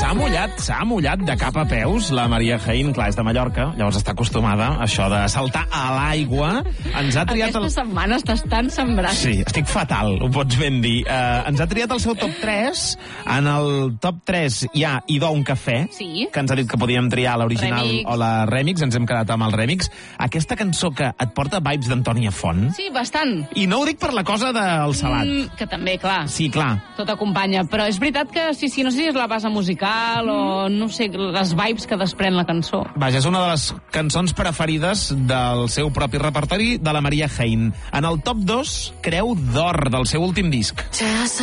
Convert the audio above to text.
s'ha mullat de cap a peus la Maria Jaén, clar, és de Mallorca, llavors està acostumada a això de saltar a l'aigua. Ens ha triat Aquesta setmana estàs tan sembrat. Sí, estic fatal, ho pots ben dir. Ens ha triat el seu top 3. En el top 3 hi ha Idò un cafè, Sí. que ens ha dit que podíem triar l'original Remix. o la remix, ens hem quedat amb el remix. Aquesta cançó que et porta vibes d'Antònia Font. Sí, bastant. I no ho dic per la cosa del salat. Que també, clar, Sí, clar. tot acompanya. Però és veritat que, sí, no sé si és la base musical o, no sé, les vibes que desprèn la cançó. Vaja, és una de les cançons preferides del seu propi repertori de la Maria Jaén. En el top 2, Creu d'Or, del seu últim disc.